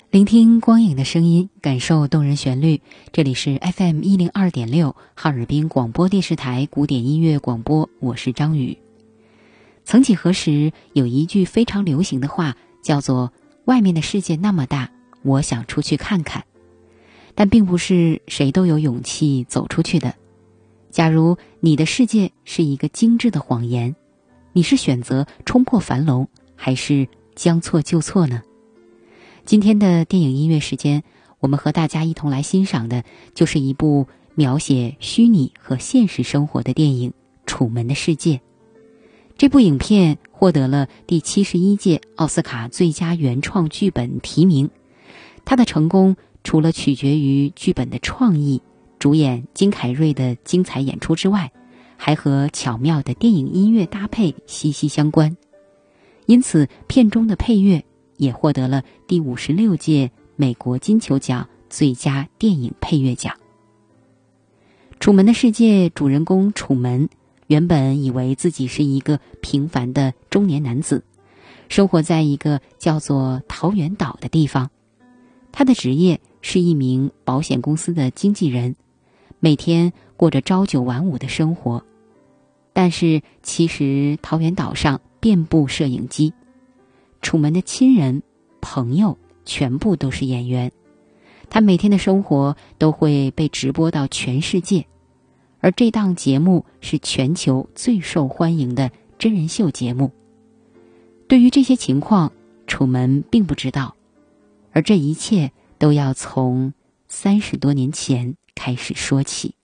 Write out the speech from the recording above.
聆听光影的声音，感受动人旋律。这里是 FM102.6 哈尔滨广播电视台古典音乐广播，我是张宇。曾几何时，有一句非常流行的话，叫做外面的世界那么大，我想出去看看。但并不是谁都有勇气走出去的。假如你的世界是一个精致的谎言，你是选择冲破樊笼，还是将错就错呢？今天的电影音乐时间，我们和大家一同来欣赏的就是一部描写虚拟和现实生活的电影《楚门的世界》。这部影片获得了第71届奥斯卡最佳原创剧本提名。它的成功除了取决于剧本的创意、主演金凯瑞的精彩演出之外，还和巧妙的电影音乐搭配息息相关。因此片中的配乐也获得了第56届美国金球奖最佳电影配乐奖。楚门的世界主人公楚门原本以为自己是一个平凡的中年男子，生活在一个叫做桃源岛的地方。他的职业是一名保险公司的经纪人，每天过着朝九晚五的生活。但是其实桃源岛上遍布摄影机，楚门的亲人、朋友全部都是演员，他每天的生活都会被直播到全世界，而这档节目是全球最受欢迎的真人秀节目。对于这些情况，楚门并不知道，而这一切都要从30多年前开始说起。